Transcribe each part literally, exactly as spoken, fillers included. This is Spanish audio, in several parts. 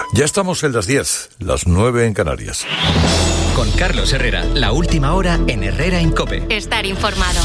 Ya estamos en las diez, las nueve en Canarias. Con Carlos Herrera, la última hora en Herrera en COPE. Estar informado.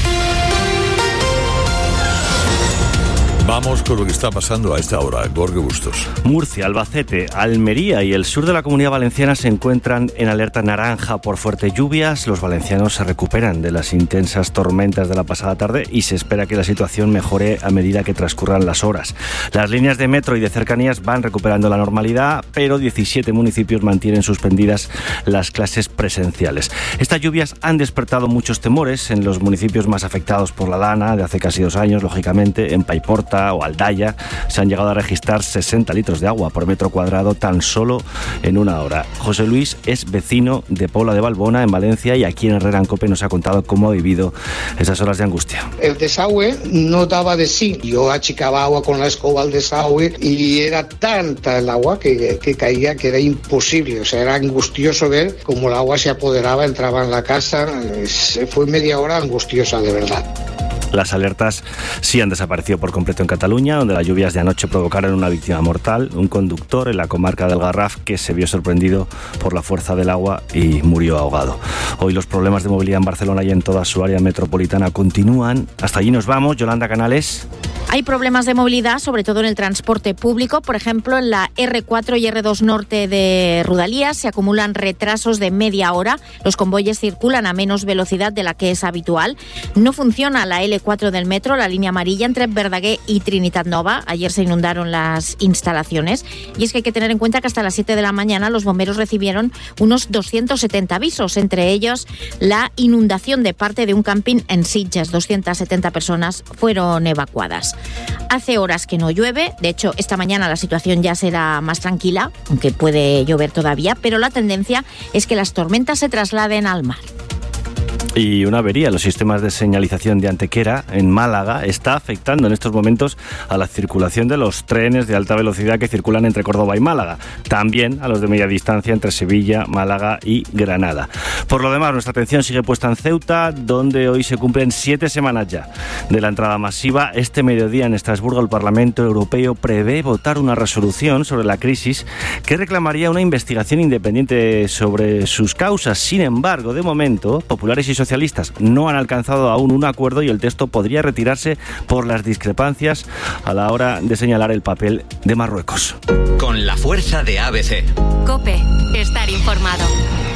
Vamos con lo que está pasando a esta hora en Borge Bustos. Murcia, Albacete, Almería y el sur de la Comunidad Valenciana se encuentran en alerta naranja por fuertes lluvias. Los valencianos se recuperan de las intensas tormentas de la pasada tarde y se espera que la situación mejore a medida que transcurran las horas. Las líneas de metro y de cercanías van recuperando la normalidad, pero diecisiete municipios mantienen suspendidas las clases presenciales. Estas lluvias han despertado muchos temores en los municipios más afectados por la Dana de hace casi dos años, lógicamente, en Paiporta o Aldaya se han llegado a registrar sesenta litros de agua por metro cuadrado tan solo en una hora. José Luis es vecino de Pobla de Valbona, en Valencia, y aquí en Herrera en COPE nos ha contado cómo ha vivido esas horas de angustia. El desagüe no daba de sí. Yo achicaba agua con la escoba al desagüe y era tanta el agua que, que caía que era imposible. O sea, era angustioso ver cómo el agua se apoderaba, entraba en la casa. Fue media hora angustiosa, de verdad. Las alertas sí han desaparecido por completo en Cataluña, donde las lluvias de anoche provocaron una víctima mortal, un conductor en la comarca del Garraf que se vio sorprendido por la fuerza del agua y murió ahogado. Hoy los problemas de movilidad en Barcelona y en toda su área metropolitana continúan. Hasta allí nos vamos. Yolanda Canales. Hay problemas de movilidad, sobre todo en el transporte público. Por ejemplo, en la erre cuatro y erre dos norte de Rodalías se acumulan retrasos de media hora. Los convoyes circulan a menos velocidad de la que es habitual. No funciona la ele cuatro del metro, la línea amarilla entre Verdaguer y Trinitat Nova. Ayer se inundaron las instalaciones. Y es que hay que tener en cuenta que hasta las siete de la mañana los bomberos recibieron unos doscientos setenta avisos, entre ellos la inundación de parte de un camping en Sitges. doscientas setenta personas fueron evacuadas. Hace horas que no llueve, de hecho esta mañana la situación ya será más tranquila, aunque puede llover todavía, pero la tendencia es que las tormentas se trasladen al mar. Y una avería en los sistemas de señalización de Antequera, en Málaga, está afectando en estos momentos a la circulación de los trenes de alta velocidad que circulan entre Córdoba y Málaga. También a los de media distancia entre Sevilla, Málaga y Granada. Por lo demás, nuestra atención sigue puesta en Ceuta, donde hoy se cumplen siete semanas ya de la entrada masiva. Este mediodía en Estrasburgo el Parlamento Europeo prevé votar una resolución sobre la crisis que reclamaría una investigación independiente sobre sus causas. Sin embargo, de momento, populares y socialistas no han alcanzado aún un acuerdo y el texto podría retirarse por las discrepancias a la hora de señalar el papel de Marruecos. Con la fuerza de A B C. COPE, estar informado.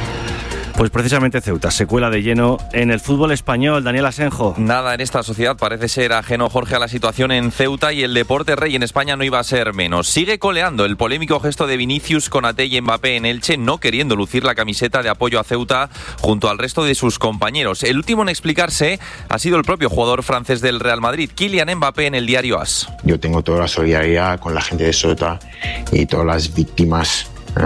Pues precisamente Ceuta se cuela de lleno en el fútbol español. Daniel Asenjo. Nada en esta sociedad parece ser ajeno, Jorge, a la situación en Ceuta, y el deporte rey en España no iba a ser menos. Sigue coleando el polémico gesto de Vinicius, Konaté y Mbappé en Elche, no queriendo lucir la camiseta de apoyo a Ceuta junto al resto de sus compañeros. El último en explicarse ha sido el propio jugador francés del Real Madrid, Kylian Mbappé, en el diario AS. Yo tengo toda la solidaridad con la gente de Ceuta y todas las víctimas,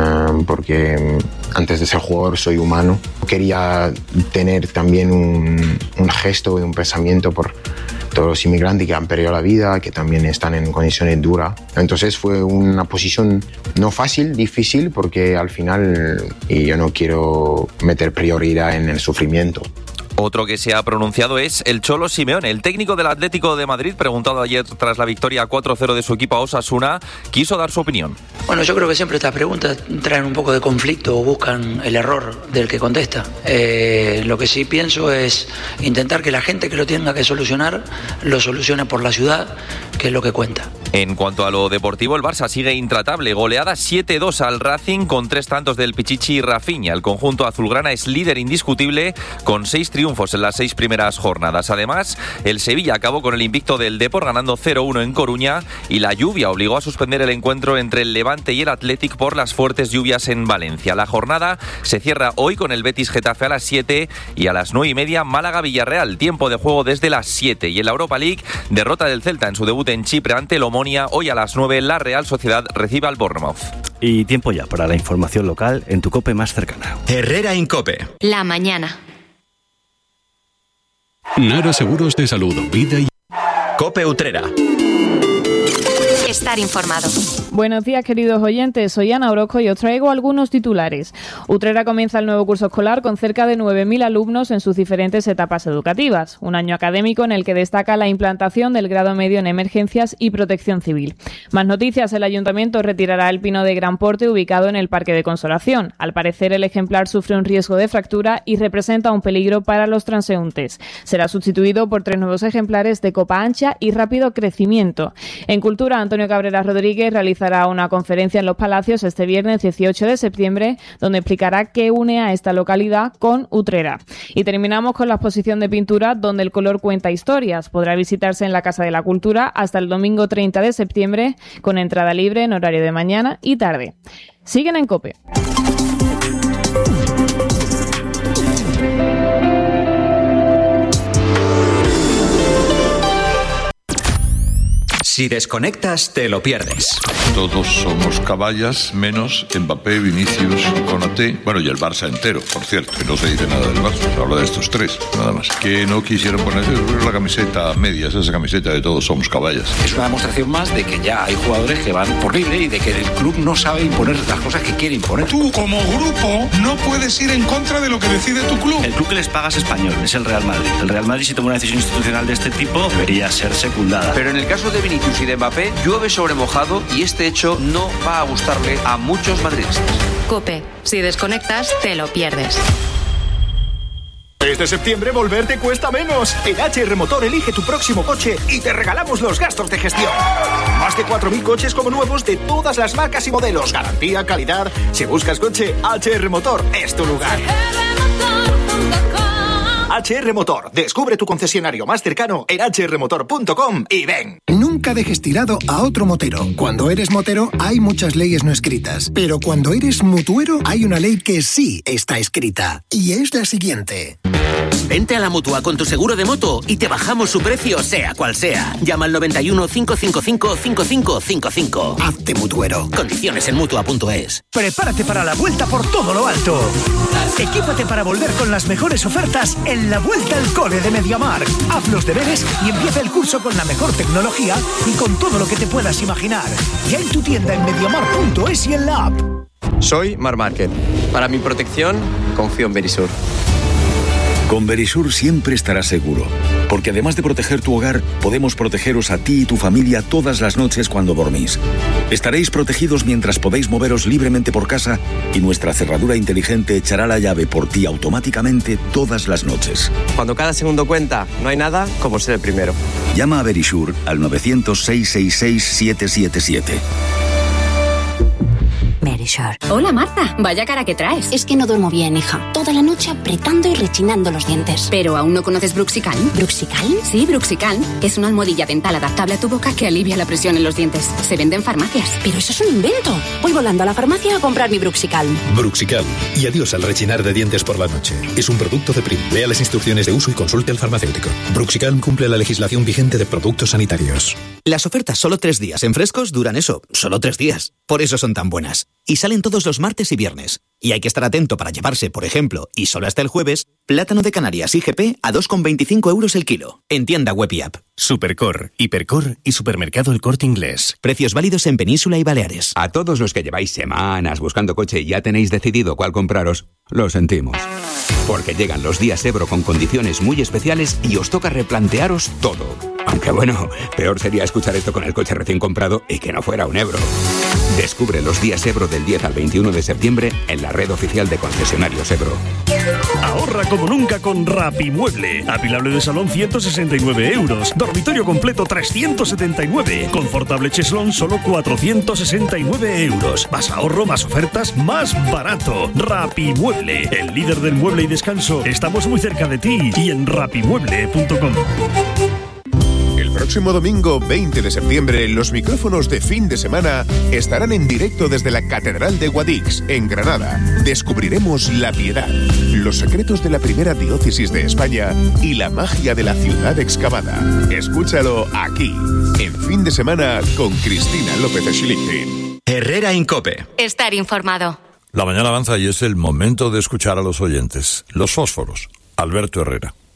porque antes de ser jugador soy humano. Quería tener también un, un gesto y un pensamiento por todos los inmigrantes que han perdido la vida, que también están en condiciones duras. Entonces fue una posición no fácil, difícil, porque al final y yo no quiero meter prioridad en el sufrimiento. Otro que se ha pronunciado es el Cholo Simeone. El técnico del Atlético de Madrid, preguntado ayer tras la victoria cuatro cero de su equipo a Osasuna, quiso dar su opinión. Bueno, yo creo que siempre estas preguntas traen un poco de conflicto o buscan el error del que contesta. Eh, lo que sí pienso es intentar que la gente que lo tenga que solucionar, lo solucione por la ciudad, que es lo que cuenta. En cuanto a lo deportivo, el Barça sigue intratable. Goleada siete dos al Racing con tres tantos del Pichichi y Rafinha. El conjunto azulgrana es líder indiscutible con seis triunfos en las seis primeras jornadas. Además, el Sevilla acabó con el invicto del Depor ganando cero uno en Coruña, y la lluvia obligó a suspender el encuentro entre el Levante y el Athletic por las fuertes lluvias en Valencia. La jornada se cierra hoy con el Betis Getafe a las siete y a las nueve y media Málaga Villarreal. Tiempo de juego desde las siete. Y en la Europa League, derrota del Celta en su debut en Chipre ante el Omonia. Hoy a las nueve la Real Sociedad recibe al Bournemouth. Y tiempo ya para la información local en tu COPE más cercana. Herrera en COPE. La mañana. Nara Seguros de Salud, Vida y... COPE Utrera. estar informado. Buenos días, queridos oyentes. Soy Ana Orozco y os traigo algunos titulares. Utrera comienza el nuevo curso escolar con cerca de nueve mil alumnos en sus diferentes etapas educativas. Un año académico en el que destaca la implantación del grado medio en emergencias y protección civil. Más noticias: el Ayuntamiento retirará el pino de gran porte ubicado en el Parque de Consolación. Al parecer, el ejemplar sufre un riesgo de fractura y representa un peligro para los transeúntes. Será sustituido por tres nuevos ejemplares de copa ancha y rápido crecimiento. En Cultura, Antonio Cabrera Rodríguez realizará una conferencia en Los Palacios este viernes dieciocho de septiembre, donde explicará qué une a esta localidad con Utrera. Y terminamos con la exposición de pintura donde el color cuenta historias. Podrá visitarse en la Casa de la Cultura hasta el domingo treinta de septiembre, con entrada libre en horario de mañana y tarde. Siguen en COPE. Si desconectas, te lo pierdes. Todos somos caballas, menos Mbappé, Vinicius, Konaté, bueno, y el Barça entero, por cierto, que no se dice nada del Barça, se habla de estos tres, nada más. Que no quisieron poner la camiseta medias, esa camiseta de todos somos caballas. Es una demostración más de que ya hay jugadores que van por libre y de que el club no sabe imponer las cosas que quiere imponer. Tú, como grupo, no puedes ir en contra de lo que decide tu club. El club que les paga es español, es el Real Madrid. El Real Madrid, si toma una decisión institucional de este tipo, debería ser secundada. Pero en el caso de Vinicius y de Mbappé, llueve sobre mojado y este hecho no va a gustarle a muchos madridistas. COPE. Si desconectas, te lo pierdes. Este septiembre volver te cuesta menos. En H R Motor elige tu próximo coche y te regalamos los gastos de gestión. Más de cuatro mil coches como nuevos de todas las marcas y modelos. Garantía, calidad. Si buscas coche, H R Motor es tu lugar. H R Motor. Descubre tu concesionario más cercano en h r motor punto com y ven. Nunca dejes tirado a otro motero. Cuando eres motero hay muchas leyes no escritas, pero cuando eres mutuero hay una ley que sí está escrita y es la siguiente. Vente a la Mutua con tu seguro de moto y te bajamos su precio sea cual sea. Llama al noventa y uno, cinco cinco cinco, cinco cinco cinco cinco. Hazte mutuero. Condiciones en mutua punto es. Prepárate para la vuelta por todo lo alto. Equípate para volver con las mejores ofertas en la Vuelta al Cole de Mediamar. Haz los deberes y empieza el curso con la mejor tecnología y con todo lo que te puedas imaginar. Ya en tu tienda en mediamar punto es y en la app. Soy Mar Márquez. Para mi protección, confío en Verisur. Con Verisur siempre estarás seguro, porque además de proteger tu hogar, podemos protegeros a ti y tu familia todas las noches cuando dormís. Estaréis protegidos mientras podéis moveros libremente por casa y nuestra cerradura inteligente echará la llave por ti automáticamente todas las noches. Cuando cada segundo cuenta, no hay nada como ser el primero. Llama a Verisur al novecientos, seiscientos sesenta y seis, siete siete siete. Verisur. Hola Marta, vaya cara que traes. Es que no duermo bien, hija. Toda la noche apretando y rechinando los dientes. ¿Pero aún no conoces Bruxicalm? ¿Bruxicalm? Sí, Bruxicalm. Es una almohadilla dental adaptable a tu boca que alivia la presión en los dientes. Se vende en farmacias. Pero eso es un invento. Voy volando a la farmacia a comprar mi Bruxicalm. Bruxicalm. Y adiós al rechinar de dientes por la noche. Es un producto de Prim. Lea las instrucciones de uso y consulte al farmacéutico. Bruxicalm cumple la legislación vigente de productos sanitarios. Las ofertas solo tres días en Frescos duran eso, solo tres días. Por eso son tan buenas. Y salen todos los martes y viernes. Y hay que estar atento para llevarse, por ejemplo, y solo hasta el jueves, plátano de Canarias I G P a dos con veinticinco euros el kilo. En tienda web y app. Supercor, Hipercor y Supermercado El Corte Inglés. Precios válidos en Península y Baleares. A todos los que lleváis semanas buscando coche y ya tenéis decidido cuál compraros, lo sentimos. Porque llegan los días Ebro con condiciones muy especiales y os toca replantearos todo. Aunque bueno, peor sería escuchar esto con el coche recién comprado y que no fuera un Ebro. Descubre los días Ebro del diez al veintiuno de septiembre en la red oficial de concesionarios Ebro. Ahorra como nunca con Rapimueble. Apilable de salón ciento sesenta y nueve euros. Dormitorio completo trescientos setenta y nueve. Confortable cheslón solo cuatrocientos sesenta y nueve euros. Más ahorro, más ofertas, más barato. Rapimueble, el líder del mueble y descanso. Estamos muy cerca de ti y en rapimueble punto com. El próximo domingo veinte de septiembre, los micrófonos de fin de semana estarán en directo desde la Catedral de Guadix, en Granada. Descubriremos la piedad, los secretos de la primera diócesis de España y la magia de la ciudad excavada. Escúchalo aquí, en Fin de Semana con Cristina López Schlichting. Herrera en COPE. Estar informado. La mañana avanza y es el momento de escuchar a los oyentes. Los fósforos. Alberto Herrera.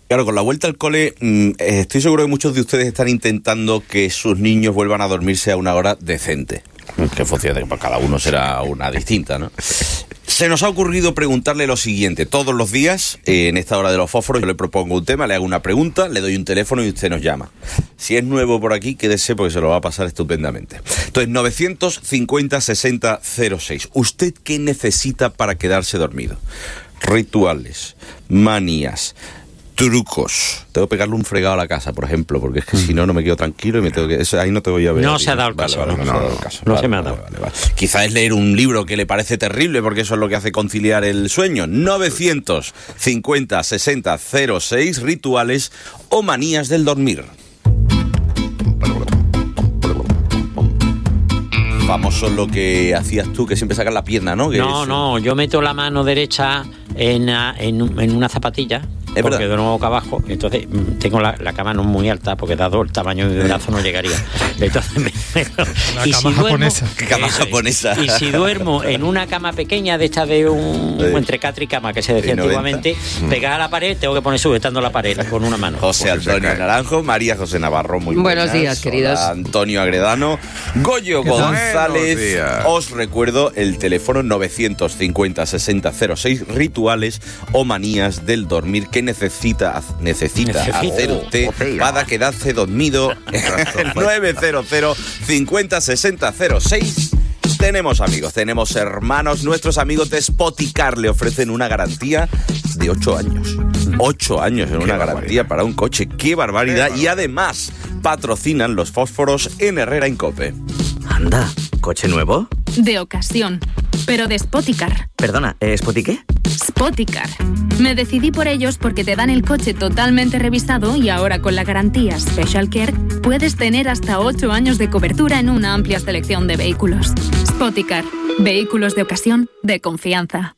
Claro, con la vuelta al cole, mmm, estoy seguro que muchos de ustedes están intentando que sus niños vuelvan a dormirse a una hora decente. Que en función de que cada uno será una distinta, ¿no? Se nos ha ocurrido preguntarle lo siguiente. Todos los días, eh, en esta hora de los fósforos, yo le propongo un tema, le hago una pregunta, le doy un teléfono y usted nos llama. Si es nuevo por aquí, quédese porque se lo va a pasar estupendamente. Entonces, novecientos cincuenta sesenta cero seis. ¿Usted qué necesita para quedarse dormido? Rituales, manías, trucos. Tengo que pegarle un fregado a la casa, por ejemplo, porque es que mm. si no, no me quedo tranquilo y me tengo que... Eso, ahí no te voy a ver. No se ha dado el caso. Vale, vale, no, no, no, no, no, caso. no vale, se me ha vale, dado. Vale, vale. Quizá es leer un libro que le parece terrible, porque eso es lo que hace conciliar el sueño. novecientos cincuenta sesenta cero seis, rituales o manías del dormir. Famoso lo que hacías tú, que siempre sacas la pierna, ¿no? Que no, es... no, yo meto la mano derecha en, en, en una zapatilla, ¿Es porque verdad? duermo boca abajo, entonces tengo la, la cama no muy alta, porque dado el tamaño de mi brazo no llegaría. Entonces me, me, Una y cama si japonesa. ¿Qué cama japonesa? Y si duermo en una cama pequeña, de esta de un Sí. entre catre y cama, que se decía De noventa. antiguamente, pegada a la pared, tengo que poner sujetando la pared con una mano. José Antonio Naranjo, María José Navarro, muy buenas. Buenos días, queridos. Hola, Antonio Agredano, Goyo González. Os recuerdo el teléfono novecientos cincuenta sesenta cero seis, rituales o manías del dormir que necesita, necesita, Necesita. hacer usted para quedarse dormido. El nueve cero cero cincuenta sesenta cero seis. Tenemos amigos, tenemos hermanos. Nuestros amigos de Spoticar le ofrecen una garantía de ocho años. ocho años en una garantía para un coche. ¡Qué barbaridad! Y además patrocinan los fósforos en Herrera Incope. Anda, ¿coche nuevo? De ocasión, pero de Spoticar. Perdona, ¿eh, ¿Spoti qué? Spoticar. Me decidí por ellos porque te dan el coche totalmente revisado y ahora con la garantía Special Care puedes tener hasta ocho años de cobertura en una amplia selección de vehículos. Spoticar. Vehículos de ocasión de confianza.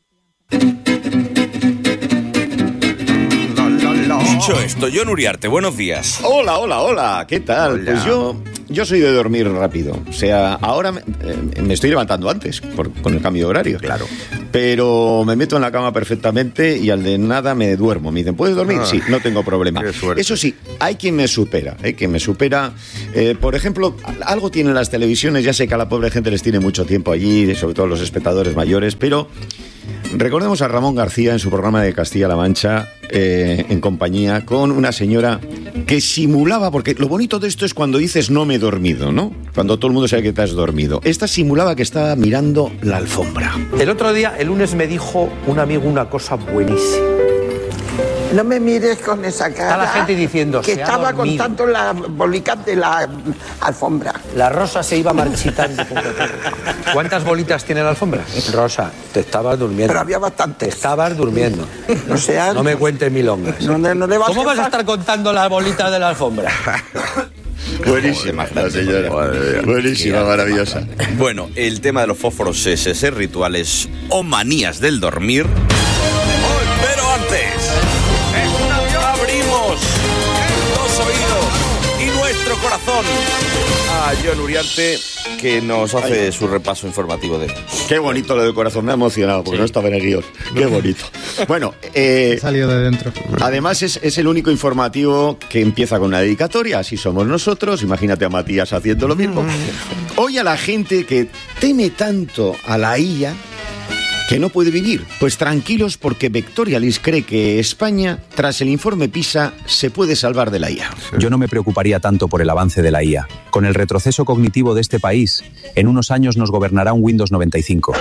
Dicho esto, Jon Uriarte, buenos días. Hola, hola, hola, ¿qué tal? Hola. Pues yo, yo soy de dormir rápido. O sea, ahora me, eh, me estoy levantando antes por, con el cambio de horario. Claro. Pero me meto en la cama perfectamente y al de nada me duermo. Me dicen, ¿puedes dormir? Ah, sí, no tengo problema. Eso sí, hay quien me supera, ¿eh? Quien me supera. Eh, por ejemplo, algo tienen las televisiones, ya sé que a la pobre gente les tiene mucho tiempo allí, sobre todo los espectadores mayores, pero recordemos a Ramón García en su programa de Castilla-La Mancha, eh, en compañía con una señora que simulaba, porque lo bonito de esto es cuando dices no me he dormido, ¿no? Cuando todo el mundo sabe que te has dormido. Esta simulaba que estaba mirando la alfombra. El otro día, el lunes, me dijo un amigo una cosa buenísima. No me mires con esa cara. Está la gente diciendo, que se ha estaba dormido. contando la bolitas de la alfombra. La rosa se iba marchitando. ¿Cuántas bolitas tiene la alfombra? Rosa, te estabas durmiendo. Pero había bastante. Te estabas durmiendo. No sea, no me cuentes milongas. No, no, no le vas ¿Cómo a vas a estar contando las bolitas de la alfombra? Buenísima la señora. Buenísima, maravillosa. Bueno, el tema de los fósforos es ese, rituales o manías del dormir. Oh, pero antes, abrimos los oídos y nuestro corazón a Jon Uriarte, que nos hace Ay. su repaso informativo de... Qué bonito lo del corazón, me ha emocionado, porque sí. no estaba en el guión. Qué bonito. Bueno, eh, salió de dentro. Además es, es el único informativo que empieza con una dedicatoria, así somos nosotros, imagínate a Matías haciendo lo mismo. Hoy a la gente que teme tanto a la I A, que no puede vivir. Pues tranquilos, porque Vectorialis cree que España, tras el informe PISA, se puede salvar de la I A. Yo no me preocuparía tanto por el avance de la I A. Con el retroceso cognitivo de este país, en unos años nos gobernará un Windows noventa y cinco.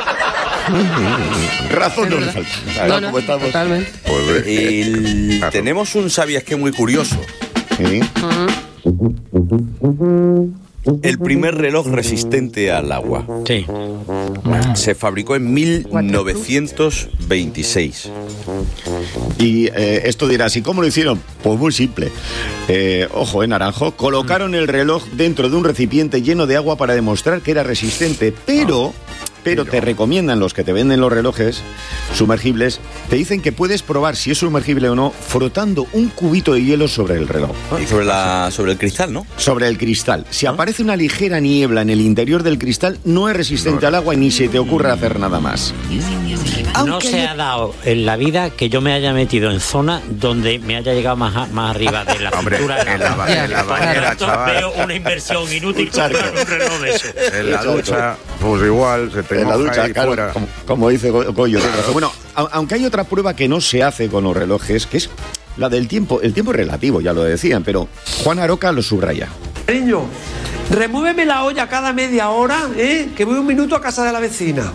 Razón no le falta. No, no, totalmente. Pues, el... Tenemos un ¿sabías qué? Muy curioso. ¿Sí? Uh-huh. El primer reloj resistente al agua. Sí. Se fabricó en mil novecientos veintiséis. Y eh, esto dirás, ¿y cómo lo hicieron? Pues muy simple. Eh, ojo, eh, Naranjo. Colocaron el reloj dentro de un recipiente lleno de agua para demostrar que era resistente, pero pero te recomiendan los que te venden los relojes sumergibles, te dicen que puedes probar si es sumergible o no frotando un cubito de hielo sobre el reloj. Y sobre, la, sobre el cristal, ¿no? Sobre el cristal. Si aparece una ligera niebla en el interior del cristal, no es resistente no. al agua y ni se te ocurre hacer nada más. No Aunque se yo... ha dado en la vida que yo me haya metido en zona donde me haya llegado más, a, más arriba de la Hombre, cintura. En la, ba- en la bañera, chaval. Veo una inversión inútil comprar un reloj de eso. En la ducha, pues igual, se te en la ducha, claro, fuera. Como, como dice Goyo. Bueno, aunque hay otra prueba que no se hace con los relojes, que es la del tiempo. El tiempo es relativo, ya lo decían, pero Juan Aroca lo subraya. Cariño, remúveme la olla cada media hora, ¿eh? Que voy un minuto a casa de la vecina.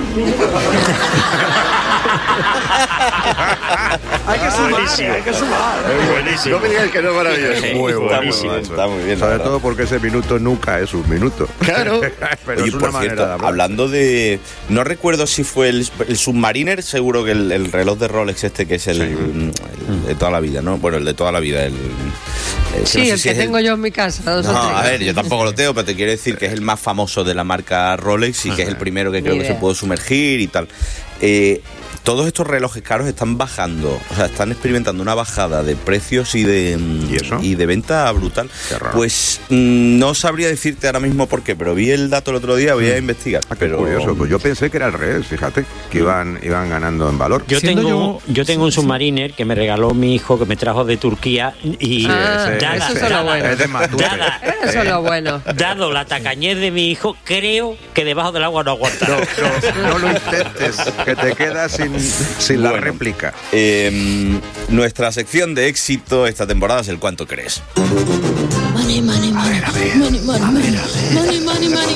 Hay que sumar, hay que sumar. Es buenísimo. No me digas que no es maravilloso. Es muy buenísimo. Está muy bien. Sobre todo porque ese minuto nunca es un minuto. Claro. Pero Oye, es una por manera cierto, de hablar. hablando de... No recuerdo si fue el, el Submariner, seguro que el, el reloj de Rolex este, que es el, sí. el, el de toda la vida, ¿no? Bueno, el de toda la vida, el... el sí, no sé el si que tengo el... yo en mi casa. Dos no, o tres. A ver, yo tampoco lo tengo, pero te quiero decir que es el más famoso de la marca Rolex y Ajá. que es el primero que creo que se puede sumergir y tal. Eh, todos estos relojes caros están bajando, o sea, están experimentando una bajada de precios y de ¿Y, eso? y de venta brutal. Pues mmm, no sabría decirte ahora mismo por qué, pero vi el dato el otro día, voy a investigar. Ah, qué pero... curioso, pues yo pensé que era al revés, fíjate, que iban, iban ganando en valor. Yo tengo, yo... yo tengo un Submariner que me regaló mi hijo, que me trajo de Turquía y... Ah, ese, dada, eso es lo bueno. Es de Matute. Dada, eso es lo bueno. Dado la tacañez de mi hijo, creo que debajo del agua no aguanta. No, no, no lo intentes, que te quedas sin, sin la bueno, réplica. Eh, nuestra sección de éxito esta temporada es el ¿cuánto crees? Money, money, money. A ver, a ver. Money, money, money. Money, money, money.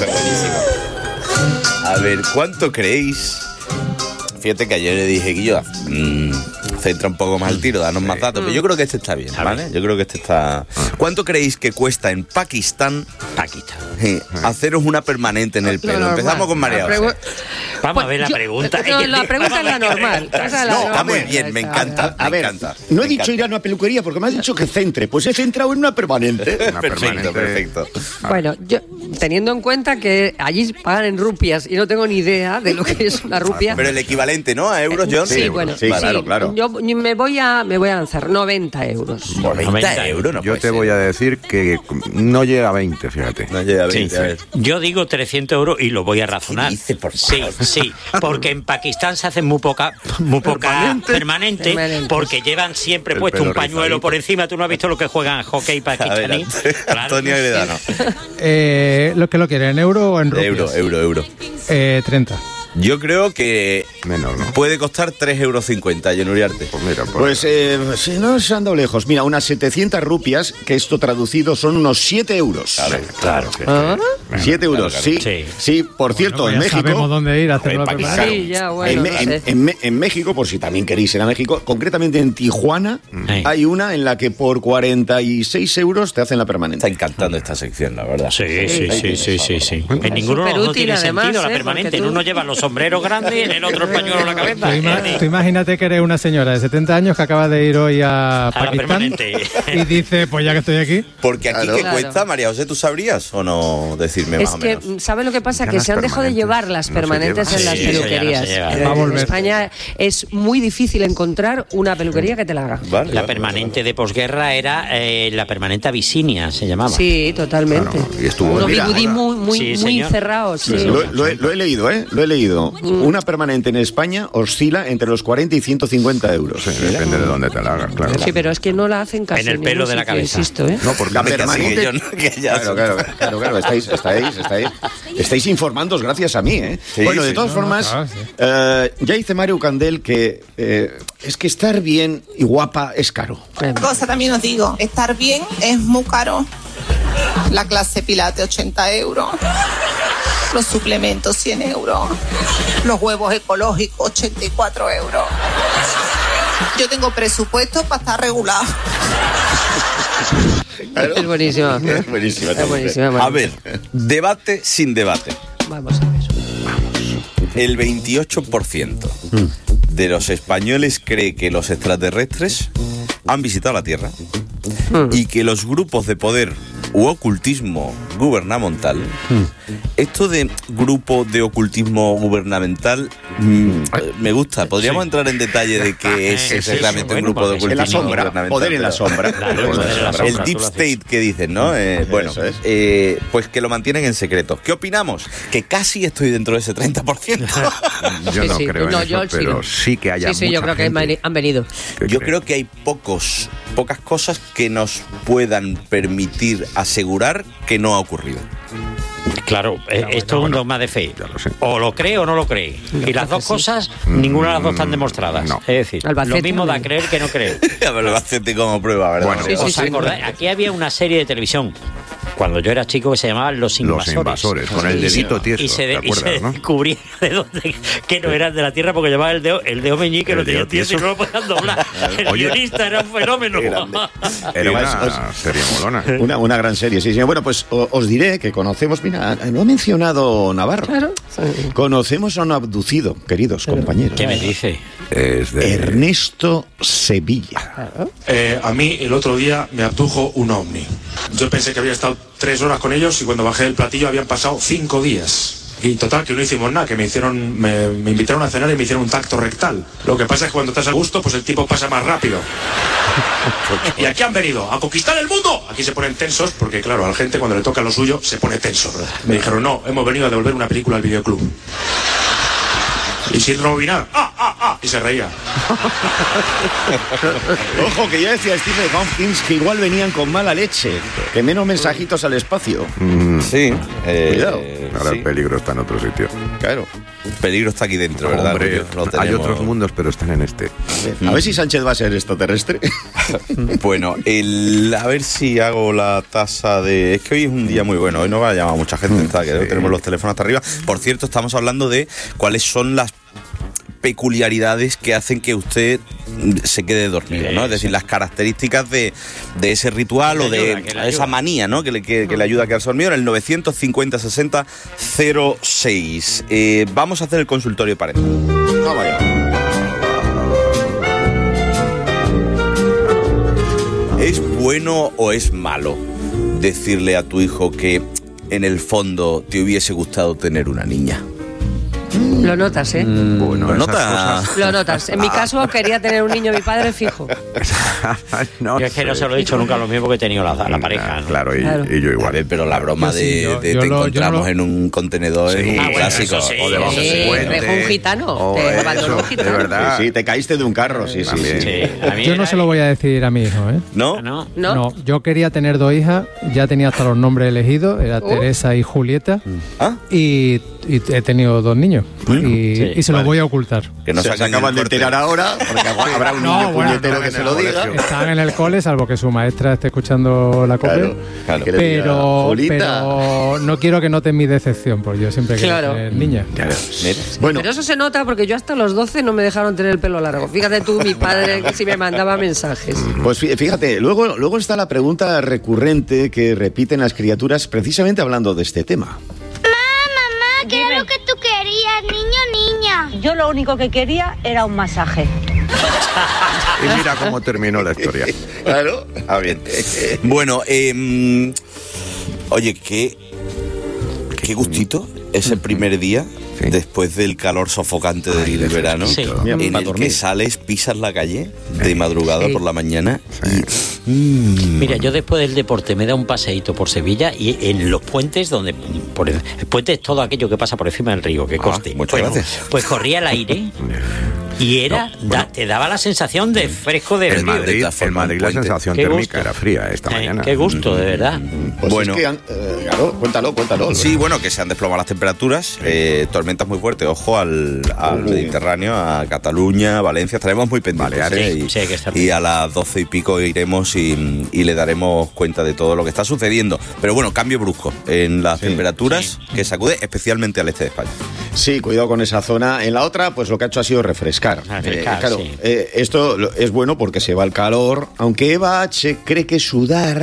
A ver, ¿cuánto creéis? Fíjate que ayer le dije, Guillo, mmm, centra un poco más el tiro, danos sí. más datos, pero yo creo que este está bien, ¿vale? Yo creo que este está... ¿Cuánto creéis que cuesta en Pakistán, Pakistán. Sí, haceros una permanente en el pelo? No, Empezamos con María José. Pregu- Vamos pues a ver la yo, pregunta. No, la pregunta es la normal. No, está muy bien, me encanta, a me ver, encanta. No me he dicho encanta. ir a una peluquería porque me has dicho que centre. Pues he centrado en una permanente. Una perfecto, permanente. perfecto. Bueno, yo teniendo en cuenta que allí pagan en rupias y no tengo ni idea de lo que es una rupia. Pero el equivalente, ¿no? A euros, John. Sí, bueno, sí, claro, sí. claro. Yo me voy a me voy a lanzar noventa euros. noventa euros, no Yo puede te ser. voy a decir que no llega a veinte, fíjate. No llega a veinte, Sí, a ver. Yo digo trescientos euros y lo voy a razonar. ¿Qué dice, por sí, favor? sí, porque en Pakistán se hacen muy poca, muy poca Permanente. permanente, Permanentes. porque llevan siempre El puesto pelo un pañuelo rizadito. por encima. ¿Tú no has visto lo que juegan hockey pakistaní? Adelante. Claro. Antonio Heredano. Eh, ¿Lo que lo quiere? ¿En euro o en rupias? Euro, euro, euro. Eh, treinta. Yo creo que Menor, ¿no? puede costar tres euros cincuenta, John Uriarte. Pues mira, Pues eh, si no se han dado lejos. Mira, unas setecientas rupias, que esto traducido son unos siete euros. Claro, claro. ¿Ah? siete euros, claro, sí. sí. Sí, por cierto, Pues en ya México... sabemos dónde ir a hacer En una Pakistán. permanente. Sí, ya, bueno, en, no en- sé. en Me- en México, por si también queréis ir a México, concretamente en Tijuana, Sí. hay una en la que por cuarenta y seis euros te hacen la permanente. Está encantando esta sección, la verdad. Sí, sí, sí, sí, sí, sí. En ninguno de los dos superútil, tiene además, sentido la ¿eh? permanente. Porque En tú- uno lleva los sombreros grandes, en el otro el pañuelo en la cabeza. Tú, ima- Eh, tú imagínate que eres una señora de setenta años que acaba de ir hoy a, la Pakistán permanente. y dice, pues ya que estoy aquí. Porque aquí, Claro. ¿qué Claro. cuesta, María José? ¿Tú sabrías o no decirme Es más o que, menos? ¿sabes lo que pasa? Ya Que las se han dejado de permanentes llevar las no se permanentes llevan. en las Sí, eso ya no se peluquerías. lleva. En- Va a en volver. España es muy difícil encontrar una peluquería que te la haga. Vale, La vale, permanente de posguerra era eh, la permanente Abisinia, se llamaba. Sí, totalmente. Claro, y estuvo Unos mira, bigudí ahora. muy, muy, Sí, muy señor. cerrados. Sí. Lo, lo he- lo he leído, ¿eh? Lo he leído. Una permanente en España oscila entre los cuarenta y ciento cincuenta euros. Sí, depende de dónde te la hagas, claro. Sí, pero es que no la hacen casi En el ningún pelo de la sitio, cabeza. insisto, ¿eh? No, porque la Dime que permanente... sigue, John, que ya Claro, claro, claro, claro, estáis, estáis, estáis, estáis informando gracias a mí, ¿eh? Sí, bueno, de sí. todas No, formas, no, claro, sí. eh, ya dice Mario Candel que eh, es que estar bien y guapa es caro. Cosa también os digo, estar bien es muy caro. La clase Pilate ochenta euros. Los suplementos cien euros. Los huevos ecológicos ochenta y cuatro euros. Yo tengo presupuesto para estar regulado. Es buenísima. Es buenísima. Es buenísima, María. A ver, debate sin debate. Vamos a ver. El veintiocho por ciento de los españoles cree que los extraterrestres han visitado la Tierra y que los grupos de poder u ocultismo gubernamental. Mm. Esto de grupo de ocultismo gubernamental mm, me gusta. Podríamos sí. entrar en detalle de qué es exactamente sí, sí, un grupo bueno, de ocultismo en la sombra, gubernamental. Poder en la sombra. Claro, poder en la sombra. El deep state que dicen, ¿no? Eh, bueno, es. eh, pues que lo mantienen en secreto. ¿Qué opinamos? Que casi estoy dentro de ese treinta por ciento. Yo sí, no sí. creo no, en yo eso, pero sí, sí que haya Sí, sí, mucha yo creo gente que han venido. Yo creo que hay pocos, pocas cosas que nos puedan permitir asegurar que no ha ocurrido. Claro, eh, esto es un dogma de fe. O lo cree o no lo cree. Y las dos cosas, ninguna de las dos están demostradas. No. Es decir, Albacete lo mismo da también. creer que no creer. A ver, Albacete como prueba, ¿verdad? Bueno, Sí, sí, ¿Os sí. acordáis? Aquí había una serie de televisión cuando yo era chico que se llamaba Los Invasores. Los invasores, con el dedito tieso, y se, de, ¿te acuerdas, y se no? descubría de dónde, que no eran de la tierra porque llevaba el dedo, el dedo meñique, que lo tenía tieso y no lo podían doblar. El Oye, guionista era un fenómeno. Era, era una serie molona. Una, una gran serie, sí, sí. Bueno, pues o, os diré que conocemos, mira, lo ha mencionado Navarro. Claro. Conocemos a un abducido, queridos Claro. compañeros. ¿Qué me dice? Es de... Ernesto Sevilla. Claro. Eh, a mí el otro día me abdujo un ovni. Yo pensé que había estado tres horas con ellos y cuando bajé del platillo habían pasado cinco días. Y total, que no hicimos nada, que me hicieron, me, me invitaron a cenar y me hicieron un tacto rectal. Lo que pasa es que cuando estás a gusto, pues el tipo pasa más rápido. Y aquí han venido a conquistar el mundo. Aquí se ponen tensos porque, claro, a la gente cuando le toca lo suyo se pone tenso. Me dijeron, no, hemos venido a devolver una película al videoclub. Y sin rebobinar, ¡ah, ah, ah! Y se reía. Ojo, que ya decía Stephen Hawking que igual venían con mala leche, que menos mensajitos al espacio. Mm, Sí. Eh, Cuidado. ahora sí. el peligro está en otro sitio. Claro. El peligro está aquí dentro, ¿verdad? Hombre, Porque lo hay tenemos- otros mundos, pero están en este. A ver si Sánchez va a ser extraterrestre. Bueno, el, a ver si hago la tasa de... Es que hoy es un día muy bueno, hoy no va a llamar mucha gente, está, que Sí. tenemos los teléfonos hasta arriba. Por cierto, estamos hablando de cuáles son las peculiaridades que hacen que usted se quede dormido, ¿no? Es decir, las características de, de ese ritual Que o le de ayuda, que le esa ayuda. manía, ¿no? Que le, que, que le ayuda a quedarse dormido en el novecientos cincuenta sesenta cero seis. Eh, vamos a hacer el consultorio para esto. Ah, vaya. ¿Es bueno o es malo decirle a tu hijo que en el fondo te hubiese gustado tener una niña? Lo notas, ¿eh? Bueno, ¿Lo esas nota? cosas- Lo notas. En mi caso quería tener un niño mi padre fijo. no Yo es que no sé. se lo he dicho nunca lo mismo porque he tenido la, la pareja, ¿no? Claro, y, Claro. y yo A igual. ver, pero la broma Yo sí, de, yo- de yo te lo- yo no encontramos lo- en un contenedor es Sí. un Ah, bueno, clásico. eso sí. O debajo de Sí, un puente. dejó un gitano, O te eso, abandonó un de gitano. verdad. Sí, sí, te caíste de un carro, sí, sí, También. sí. Sí, a mí Yo no era- se lo voy a decir a mi hijo, ¿eh? ¿No? ¿No? ¿No? yo quería tener dos hijas, ya tenía hasta los nombres elegidos, era Oh. Teresa y Julieta, ¿Ah? y, y he tenido dos niños, y, Sí, y se vale. los voy a ocultar. Que no Se, se saquen acaban el de corte. enterar ahora, porque habrá un No, niño bueno, puñetero no, que no, se lo no, diga. no. Están en el cole, salvo que su maestra esté escuchando la copia. Claro, Claro. que le diga, Pero, "Julita". pero no quiero que noten mi decepción, porque yo siempre quiero Claro. tener niña. Mira. Bueno, Pero eso se nota porque yo hasta los doce no me dejaron tener el pelo largo. Fíjate tú, mi padre, que si me mandaba mensajes. pues fí- fíjate, luego, luego está la pregunta recurrente que repiten las criaturas precisamente hablando de este tema. Mamá, ¿qué era lo que tú querías, niño o niña? Yo lo único que quería era un masaje. Y mira cómo terminó la historia. Claro. Ah, bien. Bueno, eh, oye, qué, qué gustito ese primer día Sí. después del calor sofocante del Ay, de verano, fresquito. Mira, en para el dormir. que sales, pisas la calle de madrugada Sí. por la mañana y... mm, Mira, yo después del deporte me da un paseíto por Sevilla y en los puentes donde... Por el, el puente es todo aquello que pasa por encima del río, que Ah, coste. muchas Bueno, gracias. Pues corría el aire y era No, bueno. da- te daba la sensación de fresco de En frío. Madrid, todas formas, en Madrid un la puente. sensación Qué térmica gusto. era fría esta Eh, mañana. Qué gusto, de verdad. Pues Bueno. es que, han- eh, claro, cuéntalo, cuéntalo. Sí, bueno, que se han desplomado las temperaturas, eh, tormentas muy fuertes, ojo al, al Uh. Mediterráneo, a Cataluña, Valencia, estaremos muy pendientes. Baleares. ¿eh? Sí, y, sí, hay que estar y a las doce y pico iremos y, y le daremos cuenta de todo lo que está sucediendo. Pero bueno, cambio brusco en las Sí, temperaturas que sacude especialmente al este de España. Sí, cuidado con esa zona. En la otra, pues lo que ha hecho ha sido refrescar. Refrescar, Eh, claro, sí. eh, esto lo- es bueno porque se va el calor, aunque Eva H. cree que sudar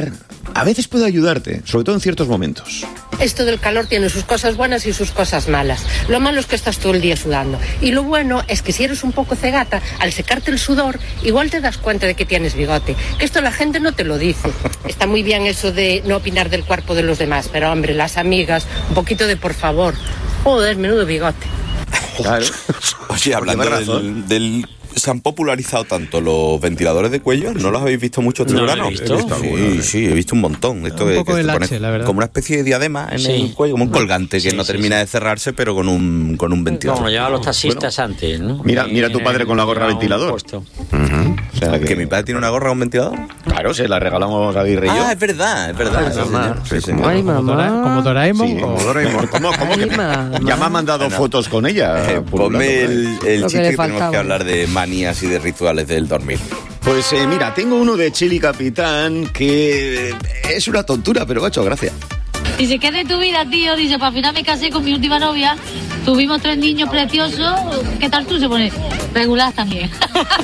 a veces puede ayudarte, sobre todo en ciertos momentos. Esto del calor tiene sus cosas buenas y sus cosas malas. Lo malo es que estás todo el día sudando. Y lo bueno es que si eres un poco cegata, al secarte el sudor, igual te das cuenta de que tienes bigote. Que esto la gente no te lo dice. Está muy bien eso de no opinar del cuerpo de los demás, pero hombre, las amigas, un poquito de por favor. Joder, menudo bigote. Claro. Oye, hablando del, del... Se han popularizado tanto los ventiladores de cuello, ¿no los habéis visto mucho este No, verano? he visto. He visto sí, alguna, sí, he visto un montón. Esto Un de, poco que el te H, pones la verdad. como una especie de diadema en Sí. el cuello, como un colgante que Sí, no sí, termina sí. de cerrarse, pero con un, con un ventilador. Como lo llevaban los taxistas antes, ¿no? Mira, mira tu padre con la gorra Llevaba un ventilador. puesto. Uh-huh. O sea ¿Que mi padre tiene una gorra con ventilador? Claro, se la regalamos a Aguirre y yo. Ah, es verdad, es verdad. Ay, sí, mamá. señor, sí, señor. Ay, Como, mamá. Dora- como Doraemon. Sí, o- como Doraemon. ¿Cómo, cómo que Ay, me- mamá. ya me han mandado Ana. fotos con ella. Eh, pululando ponme por ahí. el, el Lo que chiste le que tenemos faltaba. que hablar de manías y de rituales del dormir. Pues eh, mira, tengo uno de Chili Capitán que eh, es una tontura, pero me ha hecho gracia. Dice, ¿qué de tu vida, tío? Dice, para final me casé con mi última novia, tuvimos tres niños preciosos. ¿Qué tal tú? Se pone, regular también.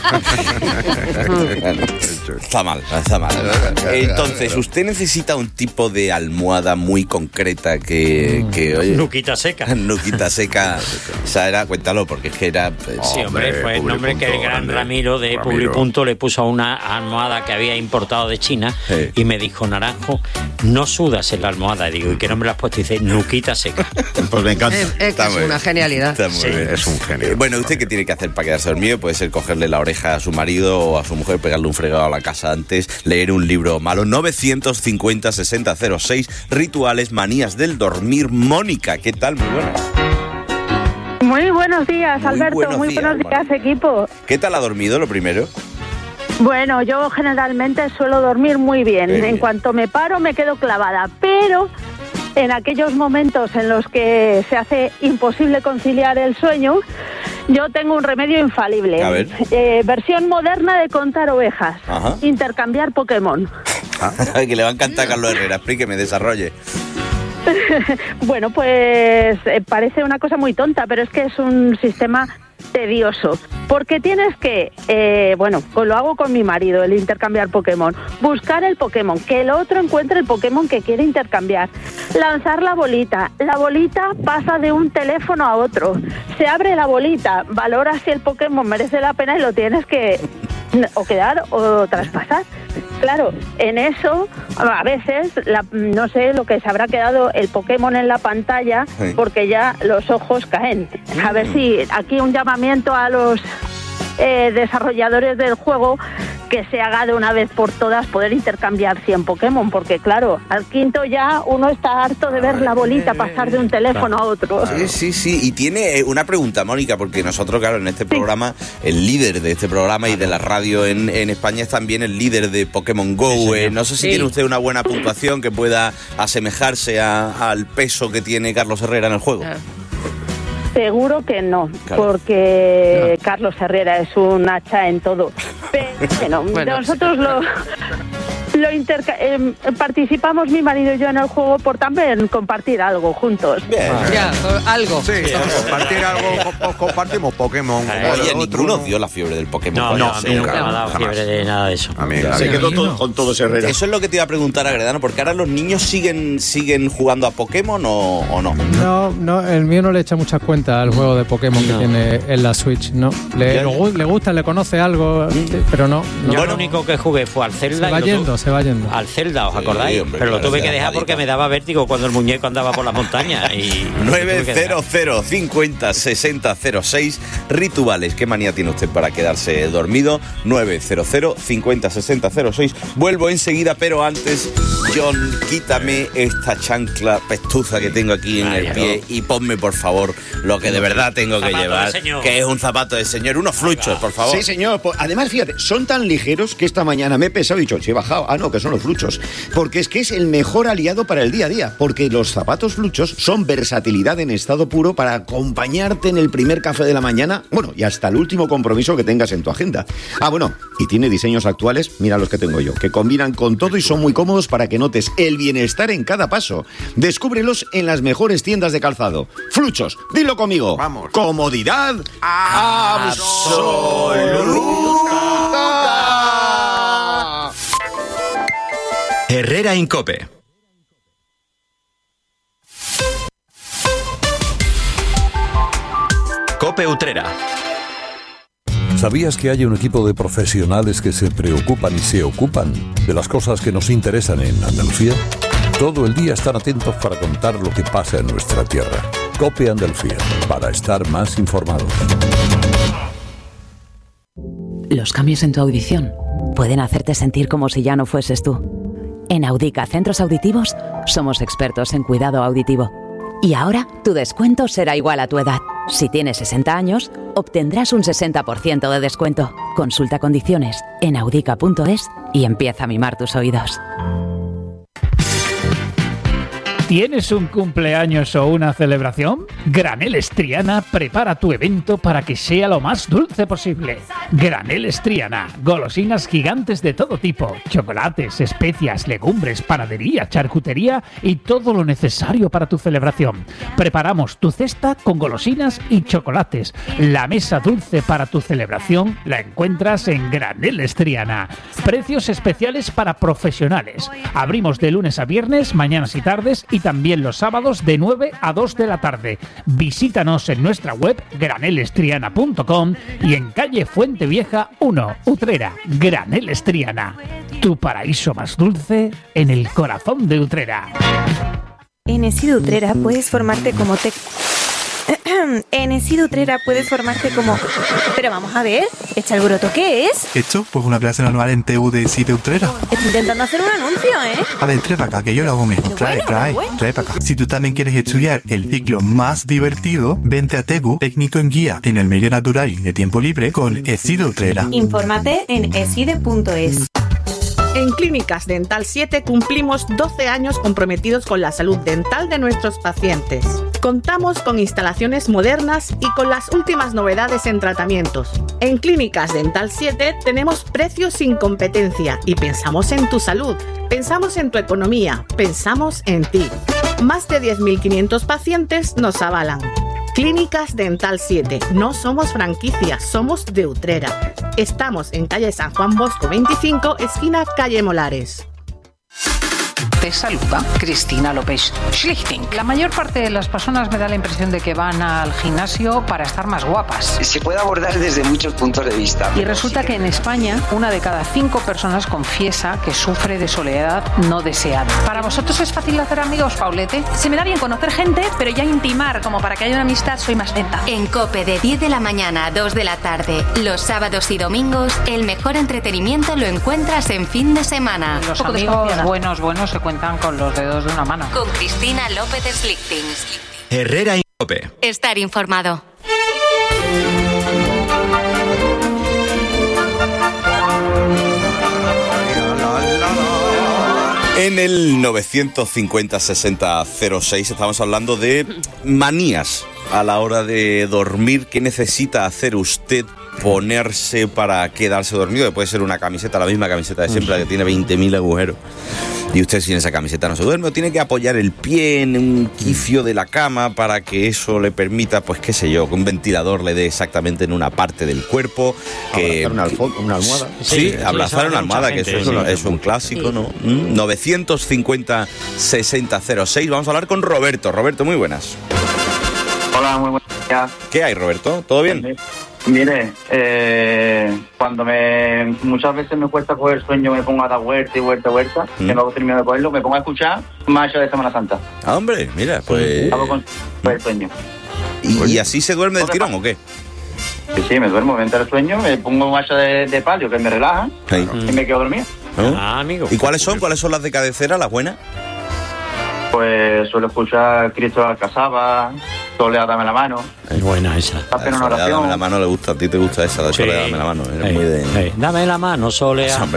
Bueno, está mal, está mal. Entonces, usted necesita un tipo de almohada muy concreta que, que oye, Nuquita seca. Nuquita seca. O sea, era, cuéntalo, porque es que era. Sí, hombre, fue el nombre que el gran Ramiro de Ramiro. Publipunto le puso a una almohada que había importado de China Sí. y me dijo, Naranjo, no sudas en la almohada. Digo, ¿y qué nombre le has puesto? Y dice, Nuquita seca. Pues me encanta. Es, es que Está es muy una bien. genialidad. Está muy Sí, bien. Es un genio. Eh, Bueno, ¿usted qué tiene que hacer para quedarse dormido? Puede ser cogerle la oreja a su marido o a su mujer, pegarle un fregado a la casa antes, leer un libro malo. novecientos cincuenta sesenta cero seis, rituales, manías del dormir. Mónica, ¿qué tal? Muy buenas. Muy buenos días, Muy Alberto. buenos Muy días, buenos días, Mónica. equipo. ¿Qué tal ha dormido, lo primero? Bueno, yo generalmente suelo dormir muy bien. Bien. En cuanto me paro, me quedo clavada. Pero en aquellos momentos en los que se hace imposible conciliar el sueño, yo tengo un remedio infalible. A ver. Eh, versión moderna de contar ovejas. Ajá. Intercambiar Pokémon. Que le va a encantar a Carlos Herrera. Explíqueme, desarrolle. Bueno, pues eh, parece una cosa muy tonta, pero es que es un sistema tedioso. Porque tienes que, eh, bueno, pues lo hago con mi marido, el intercambiar Pokémon. Buscar el Pokémon, que el otro encuentre el Pokémon que quiere intercambiar. Lanzar la bolita. La bolita pasa de un teléfono a otro. Se abre la bolita, valora si el Pokémon merece la pena y lo tienes que o quedar o traspasar. Claro, en eso a veces, la, no sé lo que se habrá quedado el Pokémon en la pantalla, Sí. porque ya los ojos caen. A ver si aquí un llamamiento a los eh, desarrolladores del juego, que se haga de una vez por todas poder intercambiar cien Pokémon, porque claro, al quinto ya uno está harto de ver la bolita pasar de un teléfono a otro. Sí, sí, sí. Y tiene eh, una pregunta, Mónica, porque nosotros, claro, en este programa, el líder de este programa y de la radio en, en España es también el líder de Pokémon Go. Eh, no sé si Sí. tiene usted una buena puntuación que pueda asemejarse a- al peso que tiene Carlos Herrera en el juego. Seguro que no, Claro. porque Carlos Herrera es un hacha en todo. Pero bueno, Bueno. nosotros lo, lo interca- em, participamos mi marido y yo en el juego por también compartir algo juntos. Ya, algo. Sí, compartir algo, co- compartimos Pokémon. como Oye, el otro, ninguno ¿no? dio la fiebre del Pokémon. No, Con no, ese, a mí nunca ¿no? me ha dado Jamás. fiebre de nada de eso. A mí, Se quedó todo, con todos Herrera. Eso es lo que te iba a preguntar, Agredano, porque ahora los niños siguen siguen jugando a Pokémon o, o no. No, no, el mío no le echa muchas cuentas al juego de Pokémon que tiene en la Switch, no. Le, Ya, lo ya. gu- le gusta, le conoce algo, pero no. no. Yo lo único que jugué fue al Zelda. Se va y lo tu- yendo, se va yendo. Al Zelda, ¿os Sí, acordáis? hombre, Pero lo claro, tuve esa que dejar bajadita. porque me daba vértigo cuando el muñeco andaba por las montañas. Y nueve cero cero cincuenta sesenta cero seis, rituales. ¿Qué manía tiene usted para quedarse dormido? nueve cero cero cincuenta sesenta cero seis. Vuelvo enseguida, pero antes, John, quítame esta chancla pestuza que tengo aquí en Vaya, el pie y ponme, por favor, lo que de verdad tengo que Zapato de llevar, señor. que es un zapato de señor. Unos fluchos, por favor. Sí, señor. Pues, además, fíjate, son tan ligeros que esta mañana me he pesado y he dicho, si he bajado. Ah, no, que son los fluchos. Porque es que es el mejor aliado para el día a día. Porque los zapatos fluchos son versatilidad en estado puro para acompañarte en el primer café de la mañana, bueno, y hasta el último compromiso que tengas en tu agenda. Ah, bueno, y tiene diseños actuales, mira los que tengo yo, que combinan con todo y son muy cómodos para que notes el bienestar en cada paso. Descúbrelos en las mejores tiendas de calzado. Fluchos, dilo conmigo. Vamos. Comodidad absoluta. Herrera Incope. Cope Utrera. ¿Sabías que hay un equipo de profesionales que se preocupan y se ocupan de las cosas que nos interesan en Andalucía? Todo el día están atentos para contar lo que pasa en nuestra tierra. Cope Andalucía, para estar más informados. Los cambios en tu audición pueden hacerte sentir como si ya no fueses tú. En Audica Centros Auditivos somos expertos en cuidado auditivo. Y ahora tu descuento será igual a tu edad. Si tienes sesenta años, obtendrás un sesenta por ciento de descuento. Consulta condiciones en audica punto es y empieza a mimar tus oídos. ¿Tienes un cumpleaños o una celebración? Graneles Triana prepara tu evento para que sea lo más dulce posible. Graneles Triana, golosinas gigantes de todo tipo, chocolates, especias, legumbres, panadería, charcutería y todo lo necesario para tu celebración. Preparamos tu cesta con golosinas y chocolates. La mesa dulce para tu celebración la encuentras en Graneles Triana. Precios especiales para profesionales. Abrimos de lunes a viernes, mañanas y tardes, y también los sábados de nueve a dos de la tarde. Visítanos en nuestra web graneles triana punto com y en calle Fuente Vieja uno, Utrera. Graneles Triana, tu paraíso más dulce en el corazón de Utrera. En ESID Utrera puedes formarte como te... En ESID Utrera puedes formarte como... Pero vamos a ver, ¿este alboroto qué es? ¿Esto? Pues una clase anual en T U de ESID Utrera. Estoy intentando hacer un anuncio, ¿eh? A ver, trae para acá, que yo lo hago mejor. Trae, bueno, trae, bueno. trae para acá. Si tú también quieres estudiar el ciclo más divertido, vente a TEGU, técnico en guía en el medio natural y de tiempo libre con ESID Utrera. Infórmate en eside punto es. En Clínicas Dental siete cumplimos doce años comprometidos con la salud dental de nuestros pacientes. Contamos con instalaciones modernas y con las últimas novedades en tratamientos. En Clínicas Dental siete tenemos precios sin competencia y pensamos en tu salud, pensamos en tu economía, pensamos en ti. Más de diez mil quinientos pacientes nos avalan. Clínicas Dental siete. No somos franquicias, somos de Utrera. Estamos en calle San Juan Bosco veinticinco, esquina calle Molares. Te saluda Cristina López Schlichting. La mayor parte de las personas me da la impresión de que van al gimnasio para estar más guapas. Se puede abordar desde muchos puntos de vista. Y resulta que en España una de cada cinco personas confiesa que sufre de soledad no deseada. ¿Para vosotros es fácil hacer amigos, Paulete? Se me da bien conocer gente, pero ya intimar como para que haya una amistad soy más lenta. En COPE de diez de la mañana a dos de la tarde, los sábados y domingos, el mejor entretenimiento lo encuentras en fin de semana. Los amigos buenos, buenos se cuentan con los dedos de una mano. Con Cristina López Slichting. Herrera Incope. Estar informado. En el novecientos cincuenta sesenta cero seis estamos hablando de manías a la hora de dormir. ¿Qué necesita hacer usted? Ponerse para quedarse dormido, que puede ser una camiseta, la misma camiseta de siempre, la que tiene veinte mil agujeros. Y usted sin esa camiseta no se duerme, o tiene que apoyar el pie en un quicio de la cama para que eso le permita, pues qué sé yo, que un ventilador le dé exactamente en una parte del cuerpo. Que, abrazar una, una almohada. Sí, sí, abrazar una almohada, que eso es, un, es un clásico, sí. ¿No? Mm, novecientos cincuenta sesenta cero seis. Vamos a hablar con Roberto. Roberto, muy buenas. Hola, muy buenos días. ¿Qué hay, Roberto? ¿Todo bien? Mire, eh, cuando me muchas veces me cuesta coger sueño, me pongo a dar vuelta y vuelta y vuelta, mm. que no termino de cogerlo, me pongo a escuchar Marcha de Semana Santa. Ah, hombre, mira, pues... Hago con el sueño. ¿Y, ¿Y así se duerme del tirón o qué? Sí, sí, me duermo, me entra el sueño, me pongo Marcha de, de palio, que me relaja, sí. Y me quedo dormido. ¿No? Ah, amigo. ¿Y cuáles son? ¿Cuáles son las de cabecera, las buenas? Pues suelo escuchar Cristo Alcazaba, Soledad dame la mano. Es buena esa. La Soledad dame la mano le gusta, a ti te gusta esa de sí. Soledad dame la mano. Es muy de... sí. Dame la mano, Soledad.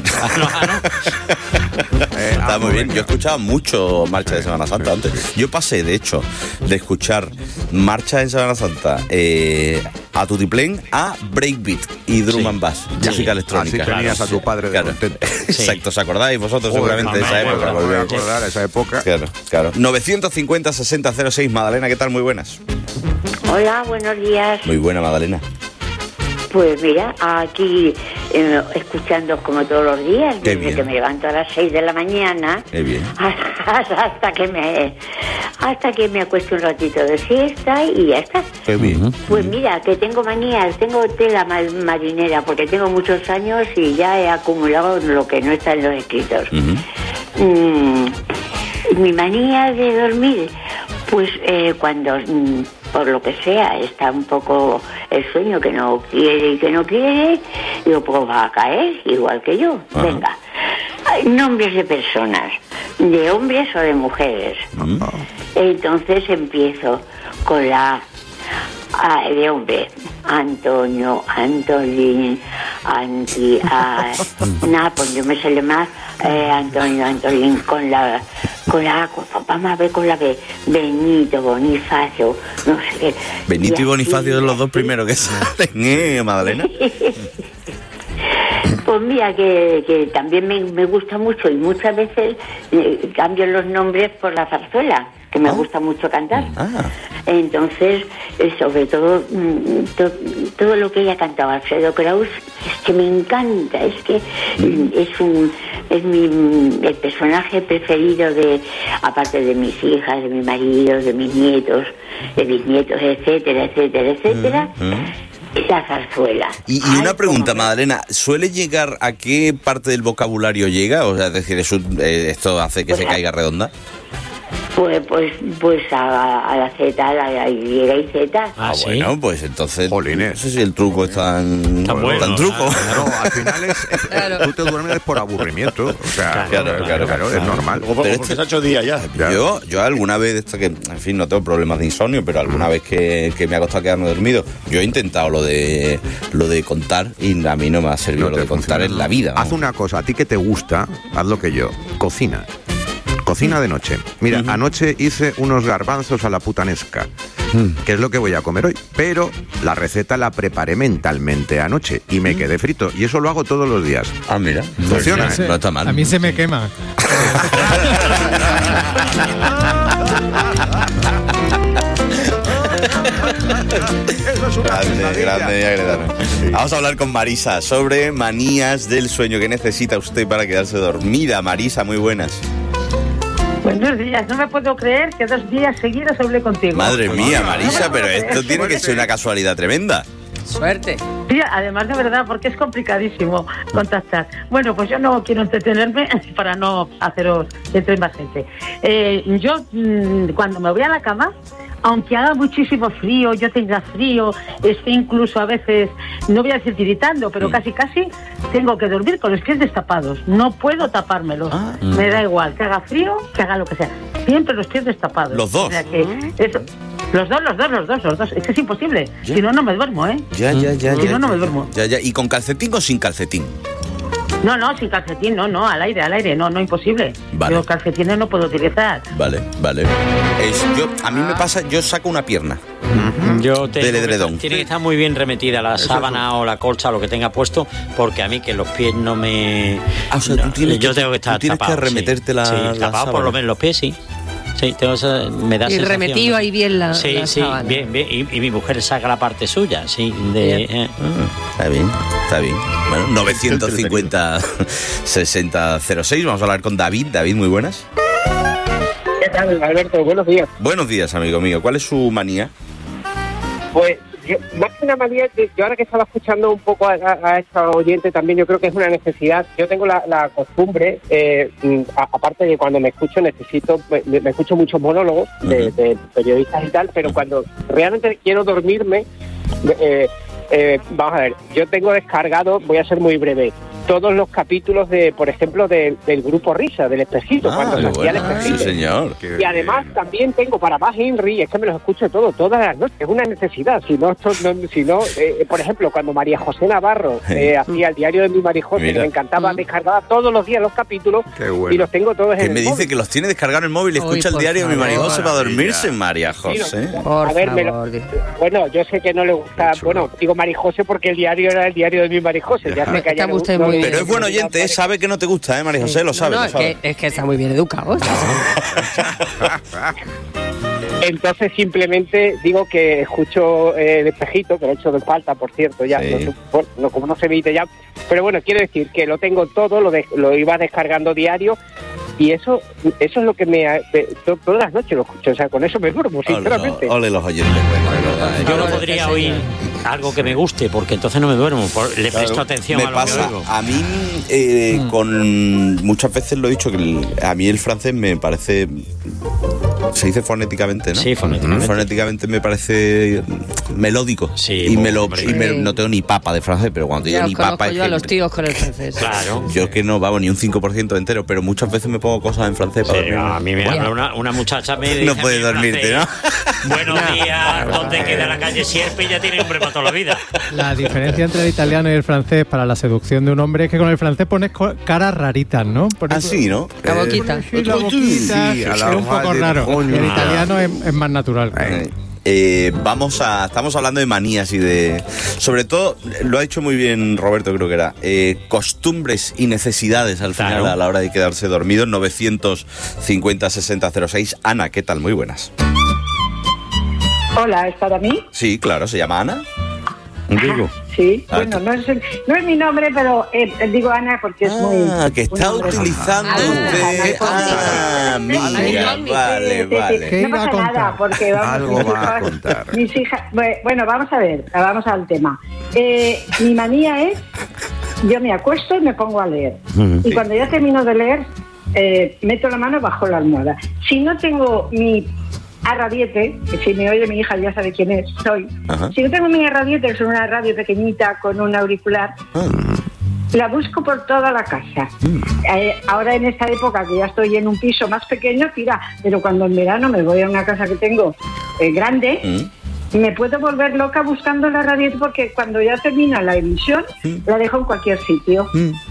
Está muy bien. Yo he escuchado mucho Marcha de Semana Santa antes. Yo pasé, de hecho, de escuchar Marcha en Semana Santa eh, a Tutiplén a Breakbeat y Drum sí. and Bass, sí. música electrónica. Así tenías claro, a tu padre de claro. contento. Sí. Exacto, ¿os acordáis vosotros Joder, seguramente de esa época? Me voy a acordar de esa época. Claro, claro. novecientos cincuenta sesenta cero seis. Madalena, ¿qué tal? Muy buenas. Hola, buenos días. Muy buena, Madalena. Pues mira, aquí eh, escuchando como todos los días, Qué desde bien. que me levanto a las seis de la mañana Qué bien. hasta, hasta que me hasta que me acuesto un ratito de siesta y ya está. Qué bien. Pues mira, que tengo manías, tengo tela ma- marinera, porque tengo muchos años y ya he acumulado lo que no está en los escritos. Mm, mi manía de dormir, pues eh, cuando, mm, por lo que sea, está un poco el sueño que no quiere y que no quiere, digo, pues va a caer, igual que yo. Ajá. Venga. Hay nombres de personas, de hombres o de mujeres. Entonces empiezo con la A de hombre, Antonio, Antolín, Anti, a, nada, pues yo me sale más eh, Antonio, Antolín, con la con la A, con- vamos a ver con la B, Benito, Bonifacio, no sé qué. Benito y Bonifacio son los dos primeros que salen, ¿eh, Madalena? Pues mira, que, que también me, me gusta mucho y muchas veces eh, cambio los nombres por la zarzuela, que me gusta mucho cantar. Entonces, eh, sobre todo, mm, to- todo lo que ella cantaba, Alfredo Kraus, es que me encanta, es que mm, es un es mi mm, el personaje preferido de, aparte de mis hijas, de mi marido, de mis nietos, de mis nietos, etcétera, etcétera, etcétera. La zarzuela. Y, y una pregunta, Madalena, ¿suele llegar a qué parte del vocabulario llega? O sea, es decir, ¿eso, eh, ¿esto hace que se caiga redonda? Pues, pues, pues a, a la Z, a la Y y Z. Ah, bueno, pues entonces no sé si el truco es tan, tan truco. Claro, al final es, es- tú te duermes por aburrimiento. O sea, Claro, claro, claro, es normal. Pero este- se ha hecho día ya. Yo, yo alguna vez, esto que, en fin, no tengo problemas de insomnio, pero alguna vez que, que me ha costado quedarme dormido, yo he intentado lo de lo de contar y a mí no me ha servido lo de contar en la vida. Haz una cosa, a ti que te gusta, haz lo que yo, cocina. Cocina de noche. Mira, anoche hice unos garbanzos a la putanesca, que es lo que voy a comer hoy. Pero la receta la preparé mentalmente anoche y me quedé frito. Y eso lo hago todos los días. Ah, mira. Funciona, Sí, ¿eh? No está mal. A mí se me quema. Grande, grande, Agredano. Vamos a hablar con Marisa sobre manías del sueño. ¿Qué necesita usted para quedarse dormida? Marisa, muy buenas. Buenos días, no me puedo creer que dos días seguidos hablé contigo. Madre mía, Marisa, pero esto tiene que ser una casualidad tremenda. Suerte. Sí, además de verdad, porque es complicadísimo contactar. Bueno, pues yo no quiero entretenerme para no haceros entre más gente. Eh, yo, mm, cuando me voy a la cama, aunque haga muchísimo frío, yo tenga frío, esté incluso a veces, no voy a decir tiritando, pero casi casi tengo que dormir con los pies destapados. No puedo tapármelos. Me da igual, que haga frío, que haga lo que sea. Siempre los pies destapados. Los dos. O sea que eso, los dos, los dos, los dos, los dos. Es que es imposible. Si no, no me duermo, ¿eh? Ya, ya, ya. Si ya, no, no ya, me duermo. Ya, ya. ¿Y con calcetín o sin calcetín? No, no, sin calcetín, no, no, al aire, al aire, no, no, imposible. Vale. Yo calcetines no puedo utilizar. Vale, vale. Es, yo, a mí me pasa, yo saco una pierna. Yo tengo Del que edredón. estar- tiene que estar muy bien remetida la sábana o la colcha o lo que tenga puesto, porque a mí que los pies no me... Ah, o sea, no, tú tienes yo que- tengo que estar tú tienes que tapado, sí. remeterte la- Sí, la tapado por sábana. lo menos los pies, sí. Sí, tengo esa- me da Y sensación, remetido ¿no? ahí bien la, Sí, la sí, sábana. bien, bien. Y, y mi mujer saca la parte suya, sí. De, Bien. eh, Está bien, está bien. Bueno, novecientos cincuenta sesenta cero seis. Vamos a hablar con David. David, muy buenas. ¿Qué tal, Alberto? Buenos días. Buenos días, amigo mío. ¿Cuál es su manía? Pues, yo- más que una manía, yo yo ahora que estaba escuchando un poco a, a, a esta oyente también, yo creo que es una necesidad. Yo tengo la, la costumbre, eh, mm, a- aparte de cuando me escucho, necesito, me, me escucho muchos monólogos de, de periodistas y tal, pero cuando realmente quiero dormirme, eh, eh, vamos a ver, yo tengo descargado, voy a ser muy breve, todos los capítulos de, por ejemplo, de- del grupo Risa, del Espejito, cuando se qué hacía el bueno. Espejito. Sí, señor. Y además también tengo para más Henry, es que me los escucho todos, todas las noches, es una necesidad. Si no, esto no- si no eh, por ejemplo, cuando María José Navarro eh, hacía el diario de mi María José, Mira. que me encantaba, descargaba todos los días los capítulos bueno. y los tengo todos Que en me el dice móvil. que los tiene descargados en el móvil y escucha el por diario de mi María favor. José para dormirse, María José. Sí, no, a ver, me lo- bueno, yo sé que no le gusta, bueno, digo María José porque el diario era el diario de mi María José. Ya sé que Está allá usted no- muy no- bien. Pero es buen oyente, ¿eh? Sabe que no te gusta, ¿eh, María José? Lo sabe, No, lo es sabe. que, es que está muy bien educado. Entonces simplemente digo que escucho eh, el espejito, que lo he hecho de falta, por cierto, ya, Sí. no, bueno, no, como no se emite ya, pero bueno, quiero decir que lo tengo todo, lo, de, lo iba descargando diario, y eso eso es lo que me... ha- de- to- todas las noches lo escucho, o sea, con eso me duermo, sinceramente. Ole, ole los oyentes. Bueno, de verdad, ¿eh? Yo no podría oír algo que me guste, porque entonces no me duermo. por- le presto Claro, atención me a lo pasa, que oigo. a mí eh, con muchas veces lo he dicho que el- a mí el francés me parece, se dice fonéticamente, ¿no? Sí, fonéticamente. Fonéticamente me parece melódico. y me lo hombre. y me- no tengo ni papa de francés, pero cuando Ya digo os ni conozco papa es yo a que- los tíos con el francés. Claro. yo que no vamos ni un cinco por ciento entero, pero muchas veces me pongo cosas en francés para Sí, dormir. a mí me habla una, una muchacha me dice No a mí puedes en dormirte, ¿no? francés, Buenos días, ¿dónde queda la calle Sierpe? Y ya tiene hombre para toda la vida. La diferencia entre el italiano y el francés para la seducción de un hombre es que con el francés pones co- caras raritas, ¿no? Por Ah, sí, ¿no? La boquita. Sí, la boquita, Sí, a es la un poco hoja de raro. coño. Y el italiano es, es más natural. Eh, eh, vamos a estamos hablando de manías y de, sobre todo, lo ha dicho muy bien Roberto, creo que era, eh, costumbres y necesidades al final Claro. a la hora de quedarse dormido. Novecientos cincuenta sesenta cero seis. Ana, ¿qué tal? Muy buenas. Hola, ¿es para mí? Sí, claro, se llama Ana. Digo. Sí, Ah, bueno, no es, el- no es mi nombre, pero eh, digo Ana porque es muy... Ah, que está un nombre- utilizando usted. Ah, mira, vale, vale. No pasa nada, porque vamos, Algo mis va a hijas- contar. mis hijas, bue- bueno, vamos a ver, vamos al tema. Eh, mi manía es, yo me acuesto y me pongo a leer. Mm, Y sí. cuando ya termino de leer, eh, meto la mano bajo la almohada. Si no tengo mi arradiete, que si me oye mi hija ya sabe quién es, soy. Ajá. Si no tengo mi arradiete, que es una radio pequeñita con un auricular, la busco por toda la casa. Eh, ahora en esta época que ya estoy en un piso más pequeño, tira, pero cuando en verano me voy a una casa que tengo eh, grande, me puedo volver loca buscando la radio porque cuando ya termina la emisión, la dejo en cualquier sitio.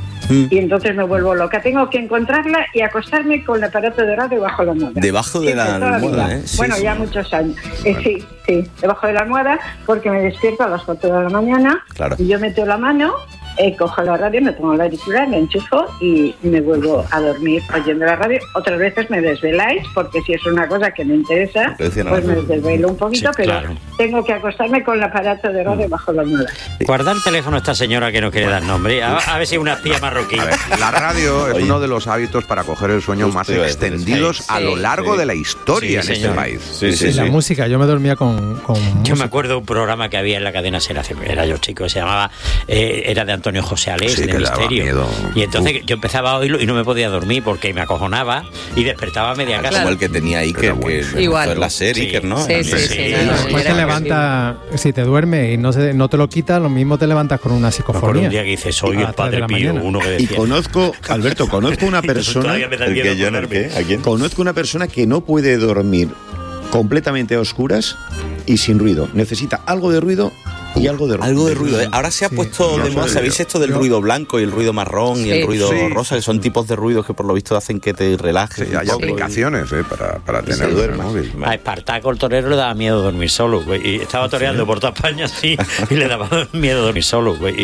Y entonces me vuelvo loca. Tengo que encontrarla y acostarme con el aparato de radio bajo la almohada. Debajo de Siempre, la toda almohada, vida. ¿eh? Sí, bueno, sí. ya muchos años. Eh, sí, sí, debajo de la almohada porque me despierto a las cuatro de la mañana Claro. y yo meto la mano, eh, cojo la radio, me pongo la auricular, me enchufo y me vuelvo a dormir oyendo la radio. Otras veces me desveláis porque si es una cosa que me interesa, Lo decía pues me Ana. desvelo un poquito, Sí, pero claro. tengo que acostarme con el aparato de radio bajo la almohada. Guarda el teléfono a esta señora que no quiere dar nombre. A, a ver si es una espía marroquí. A ver, la radio es uno de los hábitos para coger el sueño más Justo iba a decir eso. extendidos Sí, a lo sí, largo sí. de la historia Sí, en señor. este país. Sí, sí, Y la sí. música, yo me dormía con, con Yo música. me acuerdo de un programa que había en la cadena SER, hace- era yo chico, se llamaba, eh, era de Antonio José Alés, Sí, de que daba Misterio. miedo. Y entonces yo empezaba a oírlo y no me podía dormir porque me acojonaba y despertaba a media casa. Como el que tenía Iker, que Igual. fue la serie, Sí. Iker, ¿no? Sí, sí, sí, Y no, no, después era te levanta, si te duermes y no, se, no te lo quitas, lo mismo te levantas con una Me acuerdo psicofonía. un día que dice, soy A el las tres de padre la Pío, mañana. uno que Y decía. conozco, Alberto, conozco una persona... Todavía me da ¿El miedo que yo en el acordarme. qué? ¿A quién? Conozco una persona que no puede dormir completamente a oscuras y sin ruido. Necesita algo de ruido y algo de ruido. Algo de ruido, ¿eh? Ahora se ha Sí. puesto No de sé moda, yo. ¿sabéis esto del Yo- ruido blanco y el ruido marrón y Sí. el ruido Sí. rosa? Que son tipos de ruidos que por lo visto hacen que te relajes. Sí, un hay poco y- aplicaciones eh, para, para y se tener duerme. el móvil. A Espartaco el torero le daba miedo dormir solo, güey. Y estaba toreando por toda España así y le daba miedo dormir solo, güey.